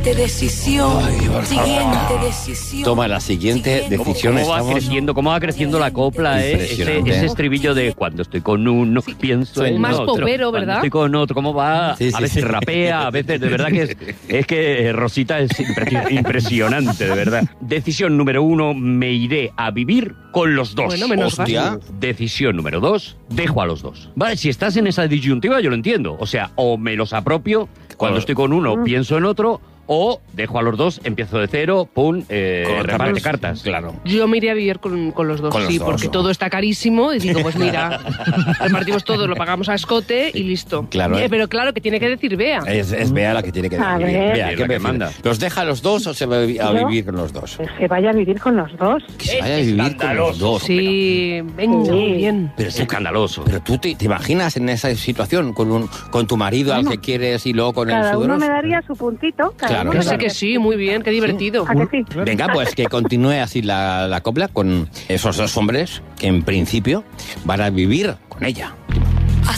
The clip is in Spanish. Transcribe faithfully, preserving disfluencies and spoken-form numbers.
Siguiente decisión. Ay, por Siguiente favor. decisión. Toma la siguiente Siguiente. decisión. ¿Cómo va Estamos... creciendo, cómo va creciendo la copla, eh? Ese, Impresionante, ese ¿eh? estribillo de cuando estoy con uno, pienso en Más otro. popero, Cuando ¿verdad? estoy con otro, ¿cómo va? Sí, sí, a veces sí. rapea, a veces, de verdad que es, es que Rosita es impre- impresionante, de verdad. Decisión número uno, me iré a vivir con los dos. Bueno, menos Hostia. gasto. Decisión número dos, dejo a los dos. Vale, si estás en esa disyuntiva yo lo entiendo. O sea, o me los apropio, cuando estoy con uno pienso en otro, o dejo a los dos, empiezo de cero, pum, eh, Con reparte otros, cartas. Claro. Yo me iría a vivir con, con los dos, Con los sí, dos, porque ¿no? todo está carísimo y digo, pues mira, repartimos todo, lo pagamos a escote y listo. Claro, Eh, eh. pero claro, que tiene que decir Bea. Es, es Bea la que tiene que A decidir. ver. Bea, Es ¿qué la que me manda. ¿Los deja a los dos o se va a vi- a ¿Yo? vivir con los dos? Que se vaya a vivir con los dos. Que se vaya a vivir con los dos. Sí, venga, Sí. muy bien. Pero, Es escandaloso. pero tú te, te imaginas en esa situación con un con tu marido al que quieres y luego con el Cada uno sudoroso? me daría su puntito. Cada Claro, uno Que me sé daría que sí, muy bien, qué divertido. ¿A que sí? Venga, pues que continúe así la, la copla con esos dos hombres que en principio van a vivir con ella.